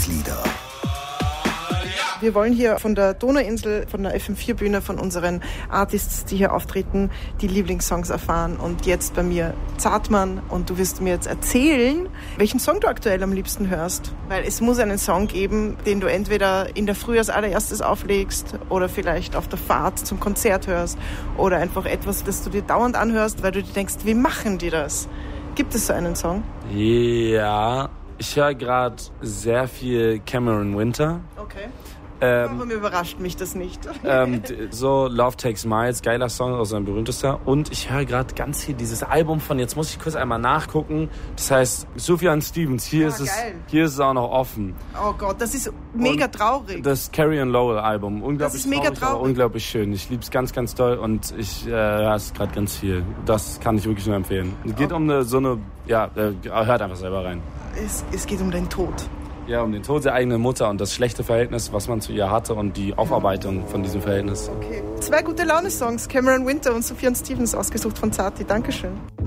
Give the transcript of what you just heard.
Lieder. Wir wollen hier von der Donauinsel, von der FM4-Bühne, von unseren Artists, die hier auftreten, die Lieblingssongs erfahren. Und jetzt bei mir Zartmann. Und du wirst mir jetzt erzählen, welchen Song du aktuell am liebsten hörst. Weil es muss einen Song geben, den du entweder in der Früh als allererstes auflegst oder vielleicht auf der Fahrt zum Konzert hörst. Oder einfach etwas, das du dir dauernd anhörst, weil du dir denkst, wie machen die das? Gibt es so einen Song? Ja, ich höre gerade sehr viel Cameron Winter. Okay. Aber mir überrascht mich das nicht. So Love Takes Miles, geiler Song, auch sein berühmtester. Und ich höre gerade ganz viel dieses Album von, jetzt muss ich kurz einmal nachgucken, das heißt Sufjan Stevens, hier ist es auch noch offen. Oh Gott, das ist mega traurig. Das Carrie and Lowell Album, unglaublich das ist mega traurig. Aber unglaublich schön. Ich liebe es ganz, ganz doll und ich höre es gerade ganz viel. Das kann ich wirklich nur empfehlen. Es geht um hört einfach selber rein. Es geht um den Tod. Ja, um den Tod der eigenen Mutter und das schlechte Verhältnis, was man zu ihr hatte und die Aufarbeitung von diesem Verhältnis. Okay. 2 gute Laune-Songs, Cameron Winter und Sufjan Stevens, ausgesucht von Zati. Dankeschön.